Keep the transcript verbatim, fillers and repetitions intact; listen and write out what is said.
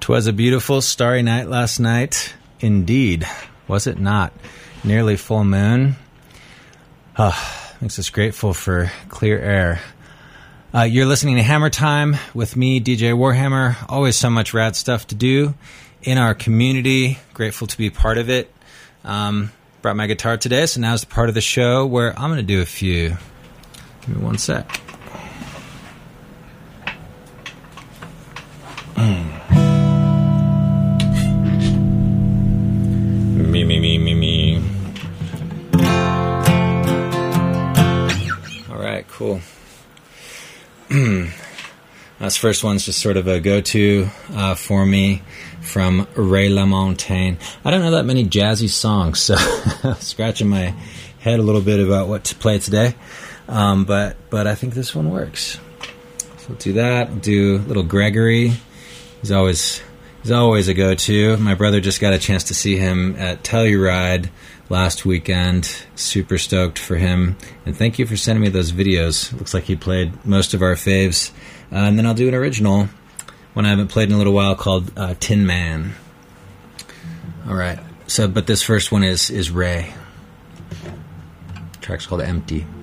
'Twas a beautiful starry night last night. Indeed, was it not? Nearly full moon. Ah, makes us grateful for clear air. Uh, you're listening to Hammer Time with me, D J Warhammer. Always so much rad stuff to do in our community. Grateful to be part of it. Um, brought my guitar today, so now's the part of the show where I'm going to do a few. Give me one sec. Me, me, me, me, me. All right, cool. This first one's just sort of a go-to uh, for me from Ray LaMontagne. I don't know that many jazzy songs, so scratching my head a little bit about what to play today. Um, but but I think this one works. So we'll do that. We'll do little Gregory. He's always he's always a go-to. My brother just got a chance to see him at Telluride last weekend. Super stoked for him. And thank you for sending me those videos. Looks like he played most of our faves. Uh, and then I'll do an original one I haven't played in a little while called uh, Tin Man. All right. So, but this first one is is Ray. The track's called Empty.